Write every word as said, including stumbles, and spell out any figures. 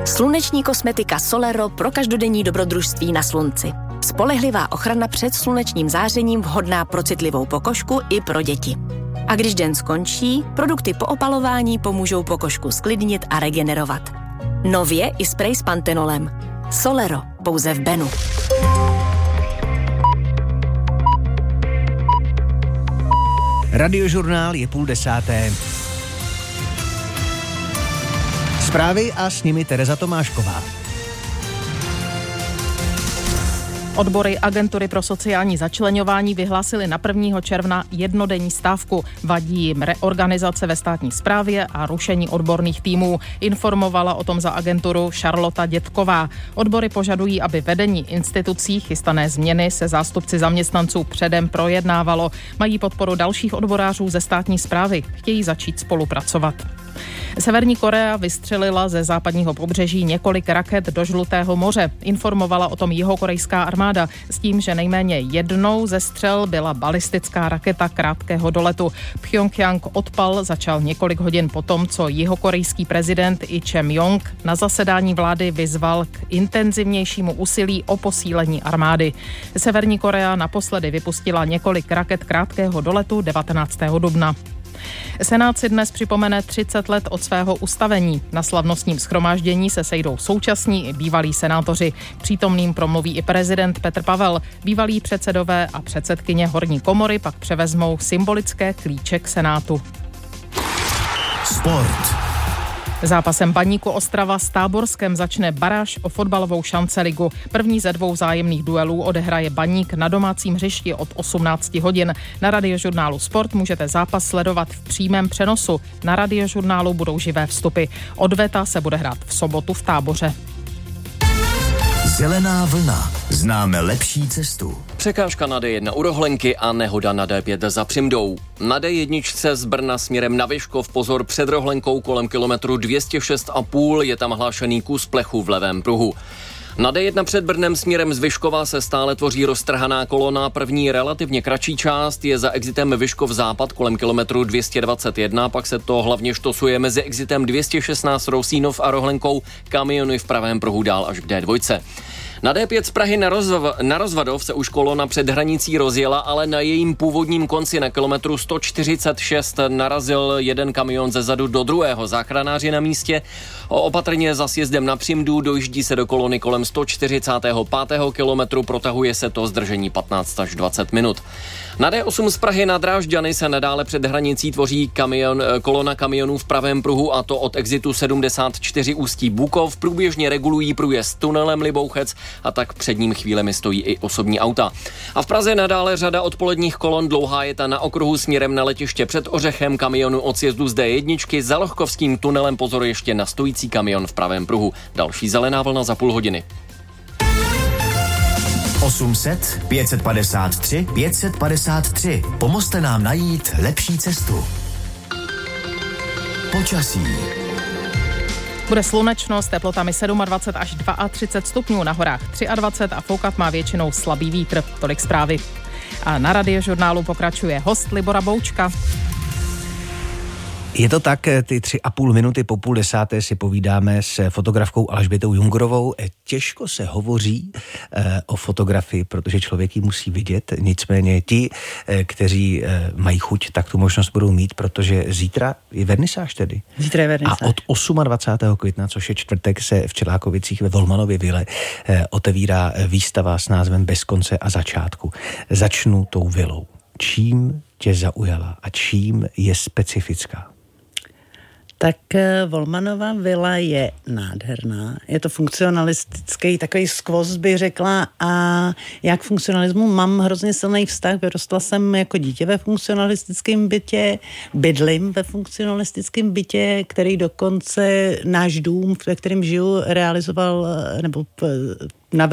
Sluneční kosmetika Solero pro každodenní dobrodružství na slunci. Spolehlivá ochrana před slunečním zářením vhodná pro citlivou pokožku i pro děti. A když den skončí, produkty po opalování pomůžou pokožku sklidnit a regenerovat. Nově i sprej s pantenolem. Solero, pouze v Benu. Radiožurnál je půl desáté. Zprávy a s nimi Tereza Tomášková. Odbory Agentury pro sociální začleňování vyhlásily na prvního června jednodenní stávku. Vadí jim reorganizace ve státní správě a rušení odborných týmů. Informovala o tom za agenturu Šarlota Dětková. Odbory požadují, aby vedení institucí chystané změny se zástupci zaměstnanců předem projednávalo. Mají podporu dalších odborářů ze státní správy. Chtějí začít spolupracovat. Severní Korea vystřelila ze západního pobřeží několik raket do Žlutého moře. Informovala o tom jihokorejská armáda s tím, že nejméně jednou ze střel byla balistická raketa krátkého doletu. Pchjongjang odpal začal několik hodin potom, co jihokorejský prezident Lee Jae-myung na zasedání vlády vyzval k intenzivnějšímu úsilí o posílení armády. Severní Korea naposledy vypustila několik raket krátkého doletu devatenáctého dubna. Senát si dnes připomene třicet let od svého ustavení. Na slavnostním shromáždění se sejdou současní i bývalí senátoři. Přítomným promluví i prezident Petr Pavel. Bývalí předsedové a předsedkyně horní komory pak převezmou symbolické klíče k Senátu. Sport. Zápasem Baníku Ostrava s Táborskem začne baráž o fotbalovou šanceligu. První ze dvou vzájemných duelů odehraje Baník na domácím hřišti od osmnáct hodin. Na Radiožurnálu Sport můžete zápas sledovat v přímém přenosu. Na Radiožurnálu budou živé vstupy. Odveta se bude hrát v sobotu v Táboře. Zelená vlna. Známe lepší cestu. Překážka na D jedna u Rohlenky a nehoda na D pět za Přimdou. Na D jedna z Brna směrem na Vyškov pozor před Rohlenkou kolem kilometru dvě stě šest a půl je tam hlášený kus plechu v levém pruhu. Na D jedna před Brnem směrem z Vyškova se stále tvoří roztrhaná kolona. První relativně kratší část je za exitem Vyškov západ kolem kilometru dvě stě dvacet jedna, pak se to hlavně štosuje mezi exitem dvě stě šestnáct Rousínov a Rohlenkou, kamiony v pravém pruhu dál až k D dva. Na D pět z Prahy na, Rozv- na Rozvadov se už kolona před hranicí rozjela, ale na jejím původním konci na kilometru sto čtyřicet šest narazil jeden kamion ze zadu do druhého. Záchranáři na místě opatrně za sjezdem na Přimdu, dojíždí se do kolony kolem sto čtyřicátého pátého kilometru, protahuje se to zdržení patnáct až dvacet minut. Na D osm z Prahy na Drážďany se nadále před hranicí tvoří kamion, kolona kamionů v pravém pruhu, a to od exitu sedmdesát čtyři Ústí Bukov. Průběžně regulují průjezd tunelem Libouchec a tak před ním chvílemi stojí i osobní auta. A v Praze nadále řada odpoledních kolon, dlouhá je ta na okruhu směrem na letiště před Ořechem, kamionu od sjezdu z D jedna, za Lohkovským tunelem pozor ještě na stojící kamion v pravém pruhu. Další zelená vlna za půl hodiny. osm set pět set padesát tři pět set padesát tři. Pomozte nám najít lepší cestu. Počasí. Bude slunečno s teplotami dvacet sedm až třicet dva stupňů, na horách dvacet tři a foukat má většinou slabý vítr. Tolik zprávy. A na Radiožurnálu pokračuje host Libora Boučka. Je to tak, ty tři a půl minuty po půl desáté si povídáme s fotografkou Alžbětou Jungerovou. Těžko se hovoří eh, o fotografii, protože člověk ji musí vidět, nicméně ti, eh, kteří eh, mají chuť, tak tu možnost budou mít, protože zítra je vernisáž tedy. Zítra je vernisáž. A od dvacátého osmého května, což je čtvrtek, se v Čelákovicích ve Volmanově vile eh, otevírá výstava s názvem Bez konce a začátku. Začnu tou vilou. Čím tě zaujala a čím je specifická? Tak Volmanova vila je nádherná. Je to funkcionalistický takový skvost, bych řekla, a já k funkcionalismu mám hrozně silný vztah. Vyrostla jsem jako dítě ve funkcionalistickém bytě, bydlím ve funkcionalistickém bytě, který dokonce náš dům, ve kterém žiju, realizoval nebo